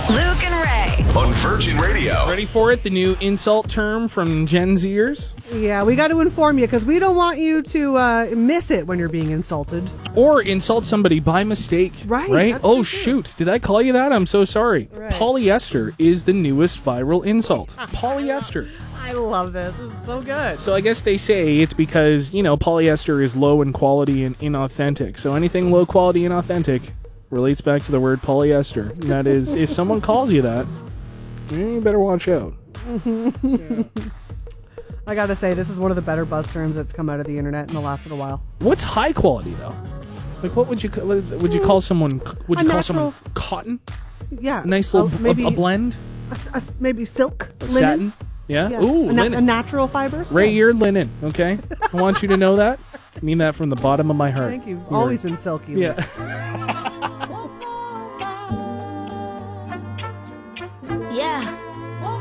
Luke and Ray. On Virgin Radio. Ready for it? The new insult term from Gen Zers? Yeah, we got to inform you because we don't want you to miss it when you're being insulted. Or insult somebody by mistake. Right. That's Oh, true, too. shoot. Did I call you that? I'm so sorry. Right. Polyester is the newest viral insult. Polyester. I love this. This is so good. So I guess they say it's because, polyester is low in quality and inauthentic. So anything low quality and authentic relates back to the word polyester. And that is, if someone calls you that, you better watch out. I got to say, this is one of the better buzz terms that's come out of the internet in the last little while. What's high quality, though? Like, what would you call someone? Would you call someone cotton? Yeah. A nice little maybe a blend? maybe silk, A linen. satin? Yeah? Yes. Ooh, a linen. natural fiber. Ray, you're linen, okay? I want you to know that. I mean that from the bottom of my heart. Thank you. You're- Always been silky. Yeah. Yeah.